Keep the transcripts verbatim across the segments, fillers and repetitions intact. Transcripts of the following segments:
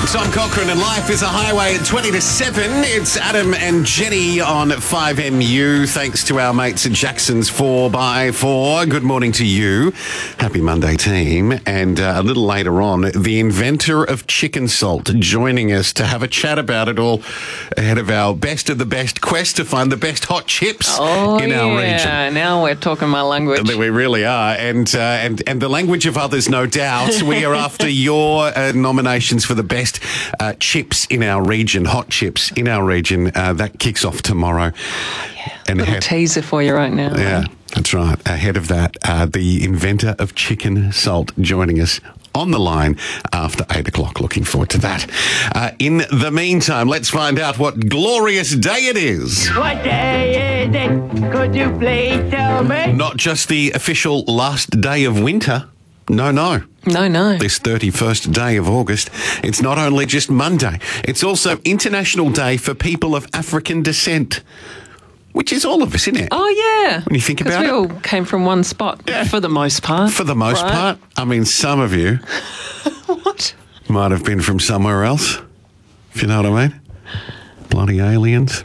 Tom Cochrane and Life is a Highway at twenty to seven. It's Adam and Jenny on five M U. Thanks to our mates at Jackson's four by four. Good morning to you. Happy Monday, team. And uh, a little later on, the inventor of chicken salt joining us to have a chat about it all ahead of our best of the best quest to find the best hot chips oh, in our yeah. region. Now we're talking my language. We really are. And, uh, and, and the language of others, no doubt. We are after your uh, nominations for the best uh, chips in our region, hot chips in our region. Uh, that kicks off tomorrow. Yeah, and little ahead, teaser for you right now. Yeah, right? That's right. Ahead of that, uh, the inventor of chicken salt joining us on the line after eight o'clock. Looking forward to that. Uh, in the meantime, let's find out what glorious day it is. What day is it? Could you please tell me? Not just the official last day of winter. No, no. No, no. This thirty-first day of August, it's not only just Monday, it's also International Day for People of African Descent, which is all of us, isn't it? Oh, yeah. When you think about we it. all came from one spot, Yeah. for the most part. For the most right? part. I mean, some of you What? might have been from somewhere else, if you know what I mean. Bloody aliens.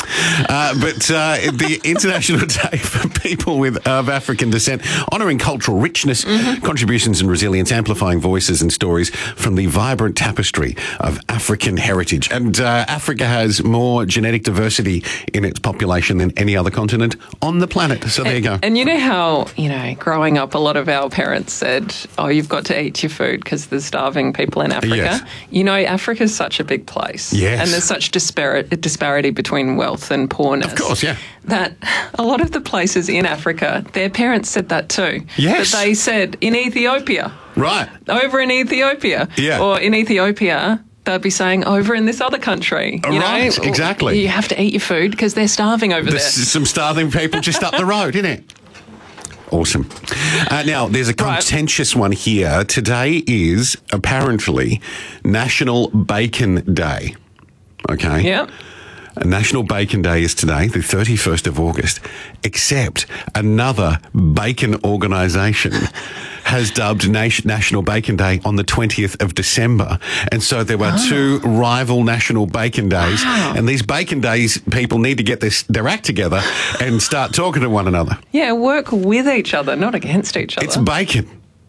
Uh, but uh, the International Day for People with of African Descent, honouring cultural richness, mm-hmm. contributions and resilience, amplifying voices and stories from the vibrant tapestry of African heritage. And uh, Africa has more genetic diversity in its population than any other continent on the planet. So there and, you go. And you know how, you know, growing up, a lot of our parents said, oh, you've got to eat your food because there's starving people in Africa. Yes. You know, Africa's such a big place. Yes. And there's such disparity. disparity between wealth and poorness. Of course, yeah. That a lot of the places in Africa, their parents said that too. Yes. That they said in Ethiopia. Right. Over in Ethiopia. Yeah. Or in Ethiopia, they'd be saying over in this other country. You Right, know? exactly. You have to eat your food because they're starving over There's there. some starving people just up the road, isn't it? Awesome. Uh, now, there's a contentious right. one here. Today is apparently National Bacon Day. Okay? Yep. National Bacon Day is today, the thirty-first of August, except another bacon organisation has dubbed National Bacon Day on the twentieth of December. And so there were oh. two rival National Bacon Days. Wow. And these Bacon Days, people need to get this, their act together and start talking to one another. Yeah, work with each other, not against each other. It's bacon.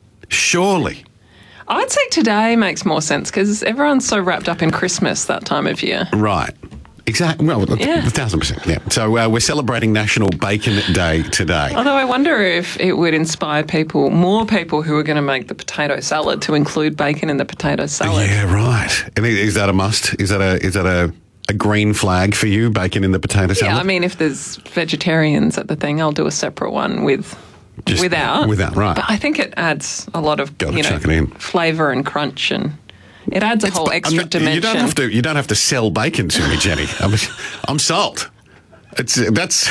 Surely. I'd say today makes more sense because everyone's so wrapped up in Christmas that time of year. Right. Exactly. Well, yeah. a thousand percent. Yeah. So uh, we're celebrating National Bacon Day today. Although I wonder if it would inspire people, more people who are going to make the potato salad to include bacon in the potato salad. Yeah, right. And is that a must? Is that a is that a, a green flag for you? Bacon in the potato salad? Yeah, I mean, if there's vegetarians at the thing, I'll do a separate one with. Just without. Without, right. But I think it adds a lot of Gotta you chuck know it in. flavour and crunch, and it adds a It's- whole I'm extra not- dimension. You don't have to. You don't have to sell bacon to me, Jenny. I'm, I'm sold. It's that's.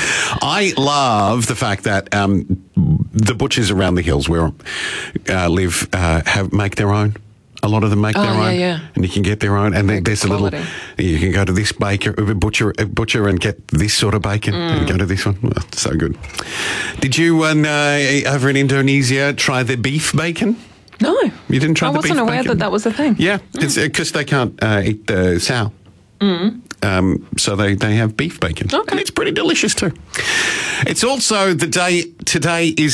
I love the fact that um, the butchers around the hills where I uh, live uh, have make their own. A lot of them make Oh, their yeah, own, yeah. and you can get their own. And Very there's a good little. quality. You can go to this baker, uh, butcher, uh, butcher, and get this sort of bacon, Mm. and go to this one. Oh, so good. Did you uh, over in Indonesia try the beef bacon? No, You didn't try I the beef wasn't aware bacon? that that was a thing. Yeah, it's because they can't uh, eat the sow. Mm. Um, so they, they have beef bacon. Okay. And it's pretty delicious too. It's also the day, today is